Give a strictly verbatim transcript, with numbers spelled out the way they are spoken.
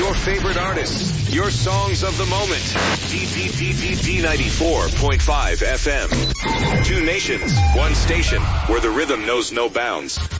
Your favorite artists, your songs of the moment. D ninety-four point five F M. Two nations, one station, where the rhythm knows no bounds.